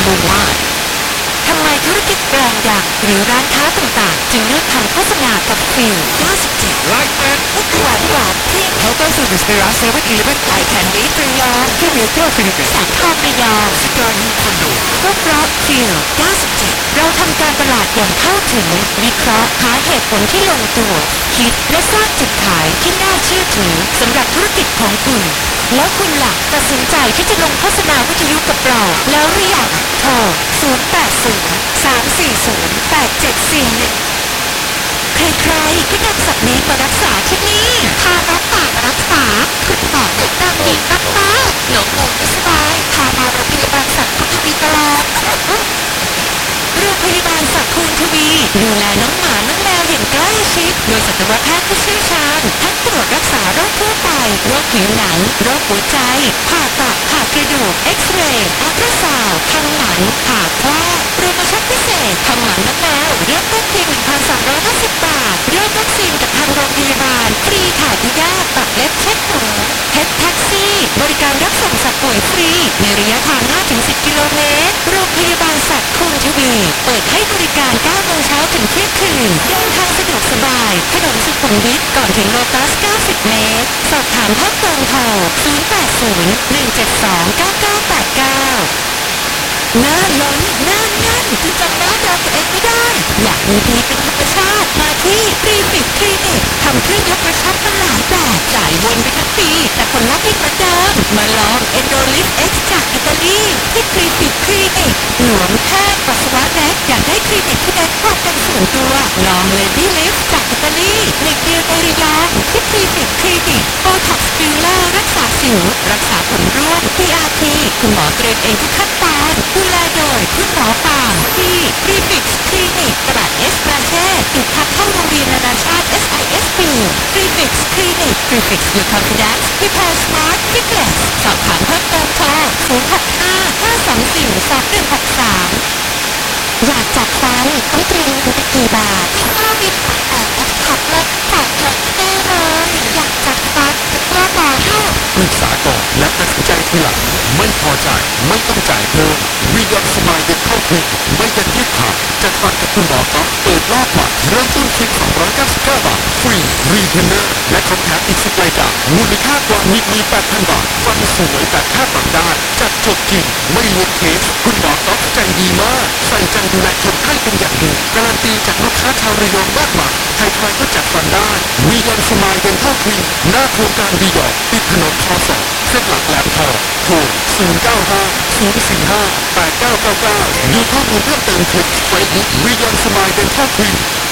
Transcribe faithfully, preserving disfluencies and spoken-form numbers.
ดูว่าทำไมธุรกิจแบรนด์ดังหรือร้านค้าต่างๆจึงเลือกทำโฆษณากับฟิลเก้าสิบเจ็ด Like that ทุกหวานหวานเพียงเคาน์เตอร์เซอร์วิสในร้านเซเว่นอีเลฟเว่นไอแคนดี้ระยองที่เมเจอร์ฟิลิปปินส์แสงทองระยองสกายฮิลคอนโดพวกเราฟิลเก้าสิบเจ็ดเราทำการตลาดอย่างเข้าถึงวิเคราะห์หาเหตุผลที่ลงตัวคิดและสร้างจุดขายที่น่าเชื่อถือสำหรับธุรกิจของคุณแล้วคุณล่ะตัดสินใจที่จะลงโฆษณาวิทยุกับเราแล้วหรือยังโทรศูนย์ แปด ศูนย์ สาม สี่ ศูนย์ แปด เจ็ด สี่ หนึ่งใครๆก็นำสัตว์นี้มารักษาที่นี่พาน้องหมามารักษาคุณหมอแนะนำดีมากๆน้องหมูไม่สบายพามาโรงพยาบาลสัตว์พุทธวิตลอดโรงพยาบาลสัตว์คูณทวีดูแลน้องหมาน้องแมวอย่างใกล้ชิดโดยสัตวแพทย์ผู้เชี่ยวชาญทั้งตรวจรักษาโรคทั่วไปโรคผิวหนังโรคหัวใจผ่าตัดผ่ากระดูกเอ็กซเรย์อัลตราซาวด์ทำหมันผ่าคลอดโปรโมชั่นพิเศษทำหมันน้องแมวเริ่มต้นเพียง หนึ่งพันสามร้อยห้าสิบ บาทเริ่มวัคซีนกับทางโรงพยาบาลฟรีถ่ายพยาธิตัดเล็บเช็ดหูเพชรแท็กซี่บริการรับส่งสัตว์ป่วยฟรีในระยะทาง ห้าถึงสิบ กิโลเมตรโรงพยาบาลสัตว์คูณทวีเปิดให้บริการ เก้า โมงเช้าถึงเที่ยงคืนเดินทางสะดวกสบายถนนสุขุมวิทก่อนถึงโลตัส เก้าสิบ เมตรสอบถามเพิ่มเติมโทร ศูนย์ แปด ศูนย์ หนึ่ง เจ็ด สอง เก้า เก้า แปด เก้าหน้าล้นหน้าแน่นที่จำหน้าเดิมตัวเองไม่ได้อยากมีดีเป็นธรรมชาติมาที่ฟรีฟิตคลินิกทำเครื่องยกกระชับมาหลายแบบจ่ายวนไปทั้งปีแต่ผลลัพธ์ไม่เหมือนเดิมมาลองเอนโดลิฟเอ็กซ์จากอิตาลีที่ฟรีฟิตคลินิกหลวมแค่ปัสสาวะแรกอยากได้คลินิกที่เน้นความเป็นส่วนตัวลองเลดี้ลิฟจากอิตาลีหนึ่งเดียวในระยองที่ฟรีฟิตคลินิกโบท็อกซ์ฟิลเลอร์รักษาสิวรักษาผลร่วง พี อาร์ ที คุณหมอเตรียมเองทุกขั้นตอนดูแลโดยคุณหมอปามที่ฟรีฟิตคลินิกตลาดเอสปราเช่ติดทับเข้าโรงเรียนนานาชาติ เอส ไอ เอส พี ฟรีฟิตคลินิกฟรีฟิต Your Confidence Prepare Smart Fitness สอบถามเพิ่มเติมโทรศูนย์ หก ห้า ห้า สอง สี่ สอง หนึ่ง หก สามอยากจัดฟันต้องเตรียมเงินไปกี่บาทถ้ามีผักแอบขับรถจัดเถอะแน่เลยอยากจัดฟันก็รอให้ปรึกษาก่อนและตัดสินใจทีหลังไม่พอใจไม่ต้องจ่ายเพิ่มวียอนสมายเด็กเข้าคลินิกไม่ยันยืดขาดจัดฟันกับคุณหมอก๊อฟเปิดรอบใหม่เริ่มต้นเพียงสองร้อยเก้าสิบเก้าบาทฟรีรีเทนเนอร์และของแถมอีกสิบรายการมูลค่ากว่าหนึ่งหมื่นแปดพันบาทฟันสวยแบบคาดหวังได้จัดจบจริงไม่ลวงเคสคุณหมอก๊อฟใจดีมากใส่ใจดูแลคนไข้เป็นอย่างดีการันตีจากลูกค้าชาวระยองมากมายใครๆก็จัดฟันได้วียอนสมายเด็กเข้าคลินิกหน้าโครงการวีดอกติดถนนคอสองเส้นหลักแหลมทองโทรศูนย์ เก้า ห้า ศูนย์ สี่ ห้า แปด เก้า เก้า เก้าดูข้อมูลเพิ่มเติมคลิกเฟซบุ๊กวียอนสมายเด็กเข้าคลินิก